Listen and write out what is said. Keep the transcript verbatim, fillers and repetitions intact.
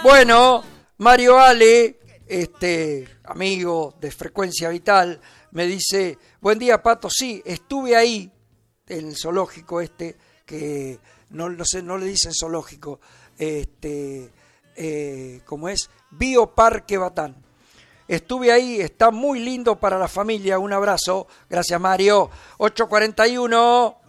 Bueno, Mario Ale, este amigo de Frecuencia Vital, me dice, buen día Pato, sí, estuve ahí en el zoológico este, que no, no sé, no le dicen zoológico, este, eh, ¿cómo es? Bioparque Batán. Estuve ahí, está muy lindo para la familia, un abrazo, gracias Mario. ocho cuarenta y uno.